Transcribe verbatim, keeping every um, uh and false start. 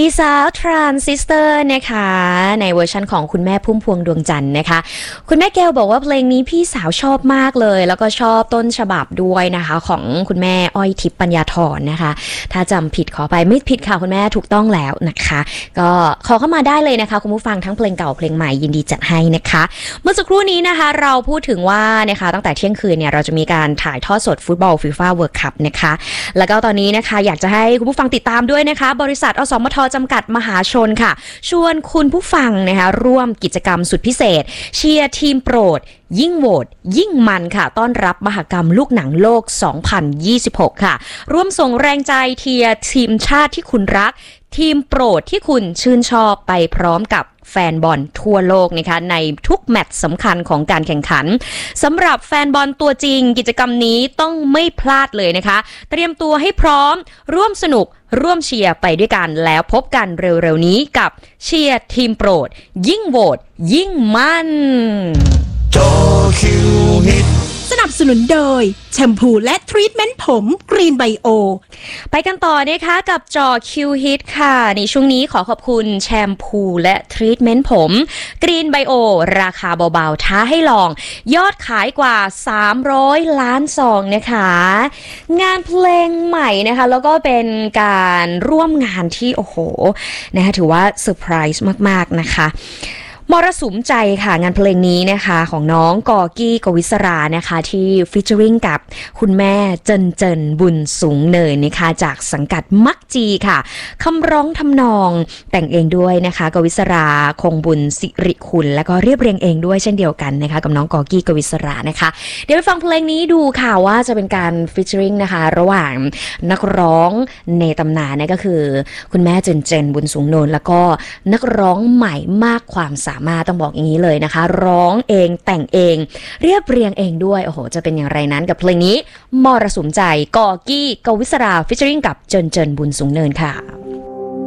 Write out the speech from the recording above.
อีสาวทรานซิสเตอร์นะคะในเวอร์ชันของคุณแม่พุ่มพวงดวงจันทร์นะคะคุณแม่แก้วบอกว่าเพลงนี้พี่สาวชอบมากเลยแล้วก็ชอบต้นฉบับด้วยนะคะของคุณแม่อ้อยทิพย์ปัญญาธรนะคะถ้าจำผิดขอไปไม่ผิดค่ะคุณแม่ถูกต้องแล้วนะคะก็ขอเข้ามาได้เลยนะคะคุณผู้ฟังทั้งเพลงเก่าเพลงใหม่ยินดีจัดให้นะคะเมื่อสักครู่นี้นะคะเราพูดถึงว่านะคะตั้งแต่เที่ยงคืนเนี่ยเราจะมีการถ่ายทอดสดฟุตบอลฟีฟ่าเวิลด์คัพนะคะแล้วก็ตอนนี้นะคะอยากจะให้คุณผู้ฟังติดตามด้วยนะคะบริษัทอสมทจำกัดมหาชนค่ะชวนคุณผู้ฟังนะคะร่วมกิจกรรมสุดพิเศษเชียร์ทีมโปรดยิ่งโหวตยิ่งมันค่ะต้อนรับมหกรรมลูกหนังโลกสองพันยี่สิบหกค่ะร่วมส่งแรงใจเชียร์ทีมชาติที่คุณรักทีมโปรดที่คุณชื่นชอบไปพร้อมกับแฟนบอลทั่วโลกนะคะในทุกแมตช์สำคัญของการแข่งขันสำหรับแฟนบอลตัวจริงกิจกรรมนี้ต้องไม่พลาดเลยนะคะเตรียมตัวให้พร้อมร่วมสนุกร่วมเชียร์ไปด้วยกันแล้วพบกันเร็วๆนี้กับเชียร์ทีมโปรดยิ่งโหวตยิ่งมันจอคิวฮิตสนับสนุนโดยแชมพูและทรีทเมนต์ผมกรีนไบโอไปกันต่อนะคะกับจอคิวฮิตค่ะในช่วงนี้ขอขอบคุณแชมพูและทรีทเมนต์ผมกรีนไบโอราคาเบาๆท้าให้ลองยอดขายกว่าสามร้อยล้านซองนะคะงานเพลงใหม่นะคะแล้วก็เป็นการร่วมงานที่โอ้โหนะคะถือว่าเซอร์ไพรส์มากๆนะคะมรสุมใจค่ะงานเพลงนี้นะคะของน้องกอกี้กวิศรานะคะที่ฟีเจอริงกับคุณแม่เจินเจินบุญสูงเนินนะคะจากสังกัดมักจีค่ะคำร้องทำนองแต่งเองด้วยนะคะกวิศราคงบุญสิริคุณแล้วก็เรียบเรียงเองด้วยเช่นเดียวกันนะคะกับน้องกอกี้กวิศรานะคะเดี๋ยวไปฟังเพลงนี้ดูค่ะว่าจะเป็นการฟีเจอริงนะคะระหว่างนักร้องในตำนานนั่นก็คือคุณแม่เจินเจินบุญสูงเนินแล้วก็นักร้องใหม่มากความสามารถมาต้องบอกอย่างนี้เลยนะคะร้องเองแต่งเองเรียบเรียงเองด้วยโอ้โหจะเป็นอย่างไรนั้นกับเพลงนี้มรสุมใจกอกี้กวิศราฟิชเชอริงกับเจินเจินบุญสูงเนินค่ะ